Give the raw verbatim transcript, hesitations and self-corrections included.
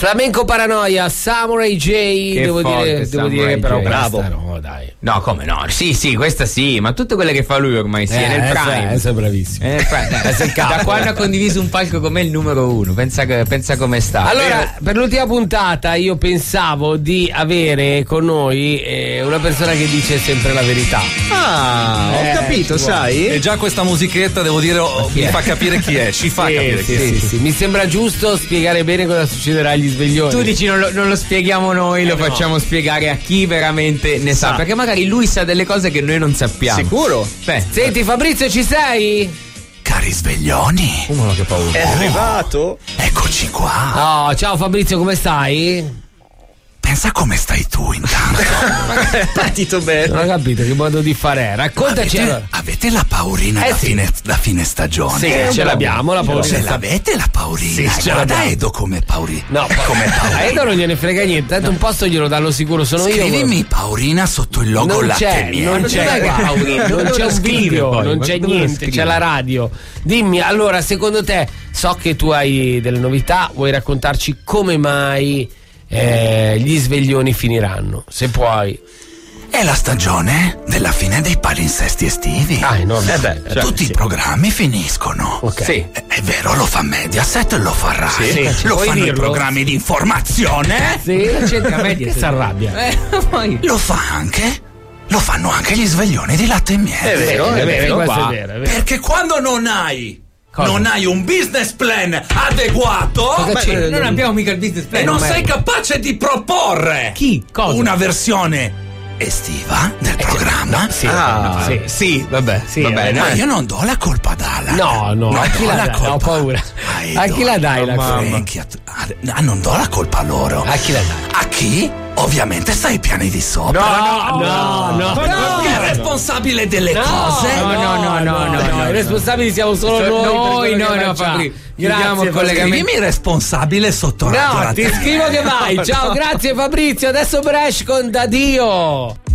Flamenco Paranoia, Samurai J. Che devo forte, dire, devo dire che però J. bravo. Questa No, dai. No, come no? Sì, sì, questa sì, ma tutte quelle che fa lui ormai sì, Eh, è nel prime. eh, sei bravissimo. È nel prime. Eh, sei il capo. Da quando ha condiviso un palco con me il numero uno, pensa, che, pensa come sta. Allora, per l'ultima puntata io pensavo di avere con noi eh, una persona che dice sempre la verità. Ah, ho Eh, capito, ci sai? E già questa musichetta, devo dire, oh, mi fa capire chi è, ci fa Sì, capire sì, chi è. sì, sì. Mi sembra giusto spiegare bene cosa succederà agli sveglioni. Tu dici non lo, non lo spieghiamo noi, lo Eh, no. facciamo spiegare a chi veramente ne sa, perché magari lui sa delle cose che noi non sappiamo. Sicuro? Beh, Senti Fabrizio, ci sei? Cari sveglioni, oh, che paura. È arrivato? eccoci qua. Oh, ciao Fabrizio, come stai? Pensa come stai tu intanto. Partito Non bene. ho capito che modo di fare è. Raccontaci. Avete, allora. avete la paurina Eh, da, sì. fine, da fine stagione? Sì, Eh, ce l'abbiamo la paura. Ce l'avete la paurina? Sì, ce Guarda l'abbiamo. Edo come paurina. No, come a paurina. Edo non gliene frega niente, tanto un posto glielo danno sicuro, sono io. Scrivimi paurina sotto il logo Non latte c'è, miele. non c'è Paurina, non c'è un video, poi, non ma c'è dove lo niente, scrivi? c'è la radio. Dimmi, allora, secondo te, so che tu hai delle novità, vuoi raccontarci come mai eh, gli sveglioni finiranno? Se puoi. È la stagione della fine dei palinsesti estivi. Ah, enorme. Eh beh, cioè, Tutti sì. i programmi finiscono. Ok. Sì. È, è vero, lo fa Mediaset, lo fa Rai, Sì. lo Puoi fanno i dirlo? programmi di informazione, Sì, c'entra media, si arrabbia. Eh, poi. lo fa anche, lo fanno anche gli sveglioni di latte e miele. È vero, è vero. questo qua. è vero, è vero. Perché quando non hai Cosa? non hai un business plan adeguato Cosa c'è? Non abbiamo mica il business plan. e non ma- sei capace di proporre Chi? Cosa? una versione estiva del programma, Sì, Ah, sì. Sì, vabbè, Sì, vabbè, eh, ma dai. io non do la colpa ad Alan. No, no, a chi do la la dai? colpa Ho paura. a Edo, A chi la dai la a colpa? Frankie, a, a- ah, non do la colpa a loro. A chi la dai? A chi? Ovviamente sta ai piani di sopra. No, no, no, Perché è responsabile delle cose. no, no, no, no, no, no. I responsabili siamo solo So- noi. per noi, quello no, che no, facciamo. Fabri, chiudiamo Grazie, il collegamento. Scrivimi responsabile sotto No, Radio ti Latte. scrivo che vai. Ciao, grazie Fabrizio. Adesso Bresh con Da Dio.